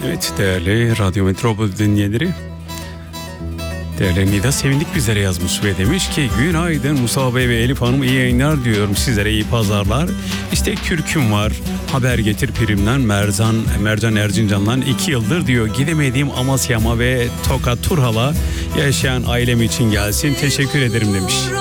Evet değerli Radyo Metropol dinleyenleri. Değerli Nida Sevindik bizlere yazmış ve demiş ki günaydın Musa Bey ve Elif Hanım, iyi yayınlar diyorum sizlere, iyi pazarlar. İşte kürküm var, haber getir primden Mercan Erzincan'dan 2 yıldır diyor gidemediğim Amasya'ma ve Tokat Turhal'a yaşayan ailem için gelsin, teşekkür ederim demiş.